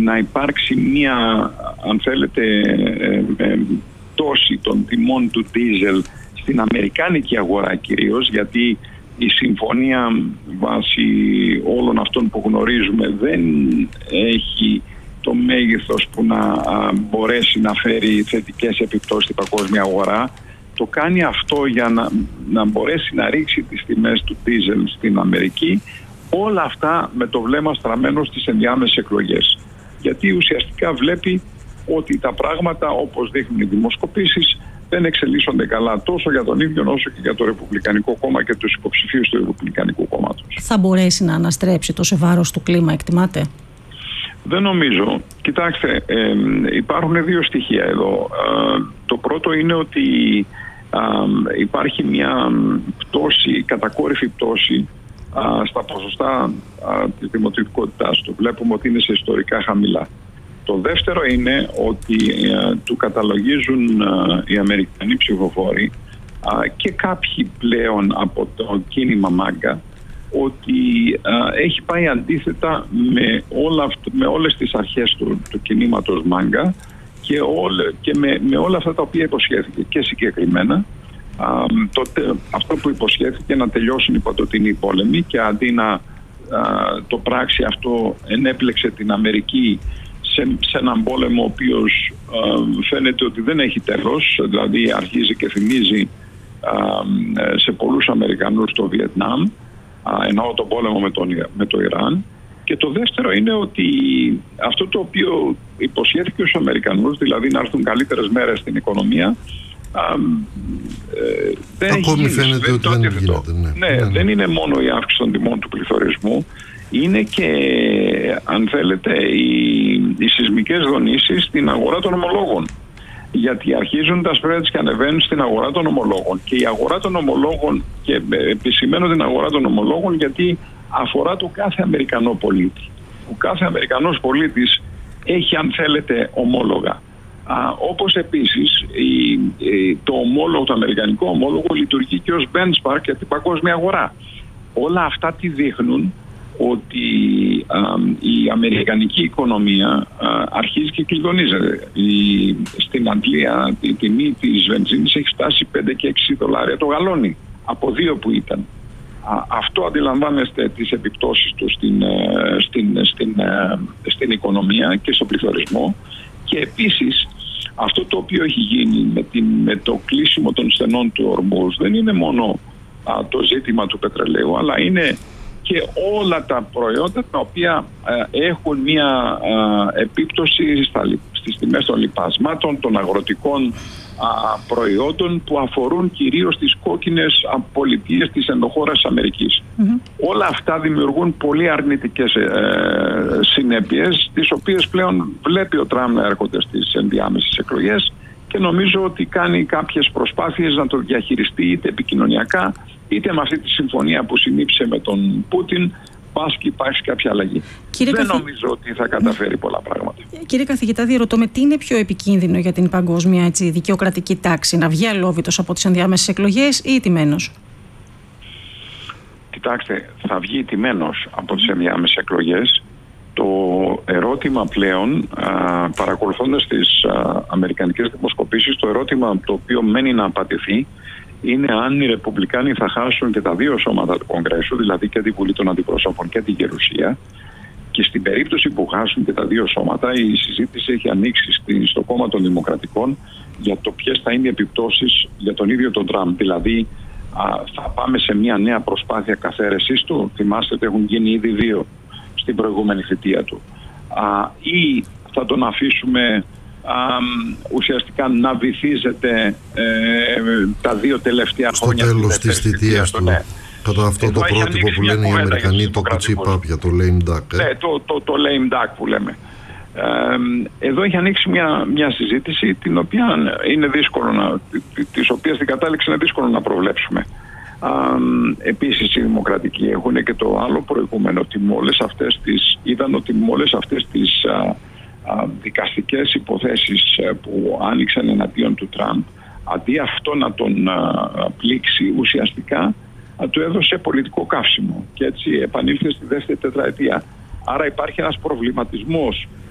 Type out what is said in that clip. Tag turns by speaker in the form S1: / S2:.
S1: να υπάρξει μια, αν θέλετε, πτώση των τιμών του ντίζελ στην αμερικάνικη αγορά κυρίως, γιατί η συμφωνία βάσει όλων αυτών που γνωρίζουμε δεν έχει το μέγεθος που να μπορέσει να φέρει θετικές επιπτώσεις στην παγκόσμια αγορά. Το κάνει αυτό για να μπορέσει να ρίξει τις τιμές του ντίζελ στην Αμερική, όλα αυτά με το βλέμμα στραμμένο στις ενδιάμεσες εκλογές. Γιατί ουσιαστικά βλέπει ότι τα πράγματα, όπως δείχνουν οι δημοσκοπήσεις, δεν εξελίσσονται καλά τόσο για τον ίδιο όσο και για το Ρεπουμπλικανικό Κόμμα και τους υποψηφίους του Ρεπουμπλικανικού Κόμματος.
S2: Θα μπορέσει να αναστρέψει το σε βάρος του κλίμα, εκτιμάτε?
S1: Δεν νομίζω. Κοιτάξτε, υπάρχουν δύο στοιχεία εδώ. Το πρώτο είναι ότι υπάρχει μια πτώση, κατακόρυφη πτώση στα ποσοστά της δημοτικότητάς του. Βλέπουμε ότι είναι σε ιστορικά χαμηλά. Το δεύτερο είναι ότι του καταλογίζουν οι Αμερικανοί ψηφοφόροι και κάποιοι πλέον από το κίνημα MAGA ότι έχει πάει αντίθετα με όλες τις αρχές του κινήματος MAGA και με όλα αυτά τα οποία υποσχέθηκε, και συγκεκριμένα αυτό που υποσχέθηκε να τελειώσουν οι παντοτινοί πόλεμοι, και αντί να το πράξει αυτό ενέπλεξε την Αμερική σε έναν πόλεμο ο οποίος φαίνεται ότι δεν έχει τέλος, δηλαδή αρχίζει και θυμίζει σε πολλούς Αμερικανούς το Βιετνάμ, εννοώ τον πόλεμο με το Ιράν. Και το δεύτερο είναι ότι αυτό το οποίο υποσχέθηκε στους Αμερικανούς, δηλαδή να έρθουν καλύτερες μέρες στην οικονομία,
S3: ακόμη φαίνεται ότι δεν γίνεται.
S1: Δεν είναι μόνο η αύξηση των τιμών του πληθωρισμού, είναι και, αν θέλετε, οι σεισμικές δονήσεις στην αγορά των ομολόγων. Γιατί αρχίζουν τα spreads και ανεβαίνουν στην αγορά των ομολόγων. Και η αγορά των ομολόγων, και επισημαίνω την αγορά των ομολόγων γιατί αφορά το κάθε Αμερικανό πολίτη. Ο κάθε Αμερικανός πολίτης έχει, αν θέλετε, ομόλογα. Όπως επίσης το αμερικανικό ομόλογο λειτουργεί και ως benchmark για την παγκόσμια αγορά. Όλα αυτά τι δείχνουν? Ότι η αμερικανική οικονομία αρχίζει και κλειδονίζεται. Στην Αγγλία η τιμή της βενζίνης έχει φτάσει 5 και 6 δολάρια το γαλόνι από 2 που ήταν. Αυτό αντιλαμβάνεστε τις επιπτώσεις του στην οικονομία και στον πληθωρισμό. Και επίσης αυτό το οποίο έχει γίνει με το κλείσιμο των στενών του Ορμούζ δεν είναι μόνο το ζήτημα του πετρελαίου, αλλά είναι και όλα τα προϊόντα τα οποία έχουν μια επίπτωση στις τιμές των λιπασμάτων, των αγροτικών προϊόντων που αφορούν κυρίως τις κόκκινες πολιτείες της ενδοχώρας Αμερικής. Όλα αυτά δημιουργούν πολύ αρνητικές συνέπειες, τις οποίες πλέον βλέπει ο Τραμπ να έρχονται στις ενδιάμεσες εκλογές, και νομίζω ότι κάνει κάποιες προσπάθειες να το διαχειριστεί είτε επικοινωνιακά είτε με αυτή τη συμφωνία που συνήψε με τον Πούτιν, πας και υπάρχει κάποια αλλαγή. Δεν νομίζω ότι θα καταφέρει πολλά πράγματα.
S2: Κύριε καθηγητά, διερωτώ με τι είναι πιο επικίνδυνο για την παγκόσμια δικαιοκρατική τάξη, να βγει αλόβητος από τις ενδιάμεσες εκλογές ή τιμένος?
S1: Κοιτάξτε, θα βγει τιμένος από τις ενδιάμεσες εκλογές. Το ερώτημα πλέον, παρακολουθώντας τις αμερικανικές δημοσκοπήσεις, το ερώτημα το οποίο μένει να απαντηθεί είναι αν οι Ρεπουμπλικάνοι θα χάσουν και τα δύο σώματα του Κογκρέσου, δηλαδή και τη Βουλή των Αντιπροσώπων και τη Γερουσία. Και στην περίπτωση που χάσουν και τα δύο σώματα, η συζήτηση έχει ανοίξει στο κόμμα των Δημοκρατικών για το ποιες θα είναι οι επιπτώσεις για τον ίδιο τον Τραμπ. Δηλαδή, θα πάμε σε μια νέα προσπάθεια καθαίρεσης του. Θυμάστε ότι έχουν γίνει ήδη 2 στην προηγούμενη θητεία του. Ή θα τον αφήσουμε ουσιαστικά να βυθίζεται τα 2 τελευταία χρόνια.
S3: Στο τέλος της θητείας του. Κατά αυτό το πρότυπο που λένε οι Αμερικανοί, το κουτσίπαπια, το lame duck.
S1: Ναι, το lame duck που λέμε. Εδώ έχει ανοίξει μια συζήτηση την οποία είναι δύσκολο της οποίας την κατάληξη είναι δύσκολο να προβλέψουμε. Επίσης οι Δημοκρατικοί έχουν και το άλλο προηγούμενο, ότι είδαν ότι με όλες αυτές τις δικαστικές υποθέσεις που άνοιξαν εναντίον του Τραμπ, αντί αυτό να τον πλήξει, ουσιαστικά του έδωσε πολιτικό καύσιμο και έτσι επανήλθε στη δεύτερη τετραετία. Άρα υπάρχει ένας προβληματισμός